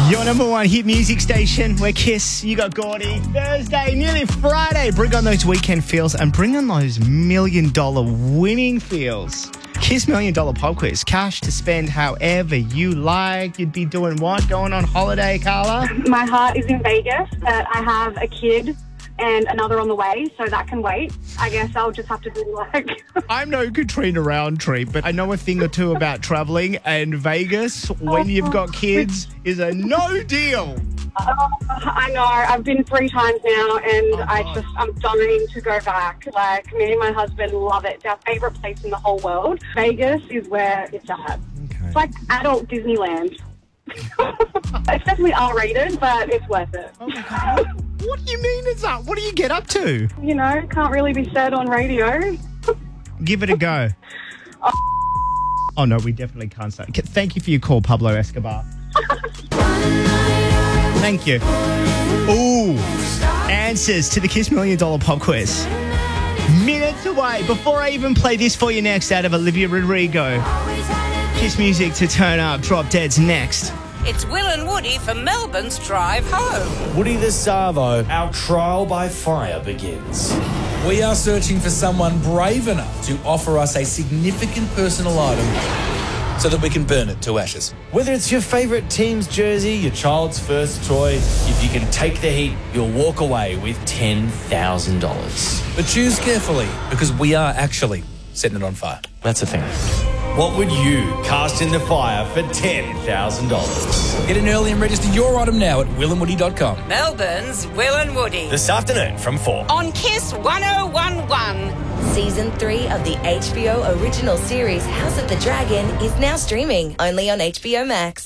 Your number one hit music station. We're Kiss. You got Gordy. Thursday, nearly Friday. Bring on those weekend feels and bring on those $1 million winning feels. Kiss $1 Million Pop Quiz. Cash to spend however you like. You'd be doing what? Going on holiday, Carla? My heart is in Vegas, but I have a kid and another on the way, so that can wait. I guess I'll just have to do like... I'm no Katrina Roundtree, but I know a thing or two about travelling, and Vegas, when you've got kids, is a no deal. I know. I've been 3 times now, and I'm dying to go back. Like, me and my husband love it. It's our favourite place in the whole world. Vegas is where it's at. Okay. It's like adult Disneyland. It's definitely R-rated, but it's worth it. Oh my God. What do you mean it's up? What do you get up to? You know, can't really be said on radio. Give it a go. Oh, no, we definitely can't say. Thank you for your call, Pablo Escobar. Thank you. Ooh, answers to the Kiss $1 Million Pop Quiz. Minutes away. Before I even play this for you next out of Olivia Rodrigo. Kiss music to turn up. Drop Dead's next. It's Will and Woody for Melbourne's drive home. Woody the Savo, our trial by fire begins. We are searching for someone brave enough to offer us a significant personal item so that we can burn it to ashes. Whether it's your favourite team's jersey, your child's first toy, if you can take the heat, you'll walk away with $10,000. But choose carefully, because we are actually setting it on fire. That's the thing. What would you cast in the fire for $10,000? Get in early and register your item now at willandwoody.com. Melbourne's Will and Woody. This afternoon from 4. On Kiss 1011. Season 3 of the HBO original series House of the Dragon is now streaming only on HBO Max.